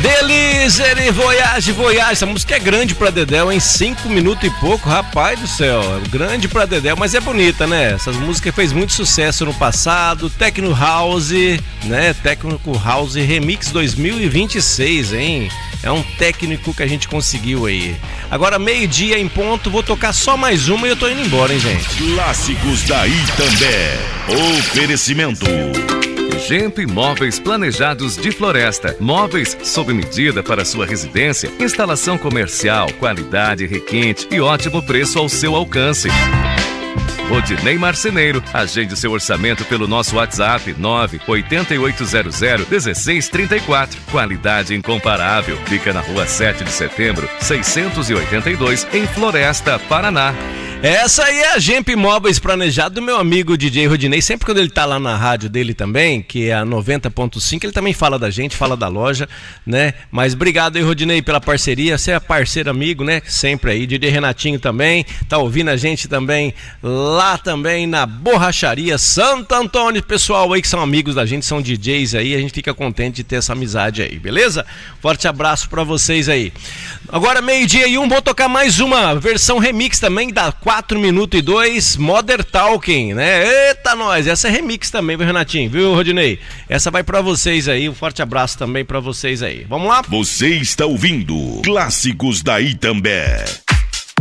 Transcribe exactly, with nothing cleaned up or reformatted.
Delizer e Voyage, Voyage. Essa música é grande pra Dedéu, em cinco minutos e pouco, rapaz do céu. Grande pra Dedéu, mas é bonita, né? Essas músicas fez muito sucesso no passado. Techno House, né? Techno House Remix dois mil e vinte e seis, hein? É um técnico que a gente conseguiu aí. Agora, meio-dia em ponto, vou tocar só mais uma e eu tô indo embora, hein, gente? Clássicos da Itambé. Oferecimento Gemp Móveis Planejados de Floresta. Móveis sob medida para sua residência. Instalação comercial, qualidade, requinte e ótimo preço ao seu alcance. Rodinei Marceneiro. Agende seu orçamento pelo nosso WhatsApp nove oito oito zero zero um seis três quatro. Qualidade incomparável. Fica na rua sete de setembro, seiscentos e oitenta e dois, em Floresta, Paraná. Essa aí é a Gemp Móveis Planejado do meu amigo D J Rodinei. Sempre quando ele tá lá na rádio dele também, que é a noventa ponto cinco, ele também fala da gente, fala da loja, né? Mas obrigado aí, Rodinei, pela parceria. Você é parceiro amigo, né? Sempre aí. D J Renatinho também tá ouvindo a gente também lá também na Borracharia Santo Antônio. Pessoal aí que são amigos da gente, são D Js aí, a gente fica contente de ter essa amizade aí, beleza? Forte abraço pra vocês aí. Agora meio-dia e um, vou tocar mais uma versão remix também da quatro minutos e dois, Modern Talking, né? Eita nós, essa é remix também, viu, Renatinho? Viu, Rodinei? Essa vai pra vocês aí, um forte abraço também pra vocês aí. Vamos lá? Você está ouvindo Clássicos da Itambé.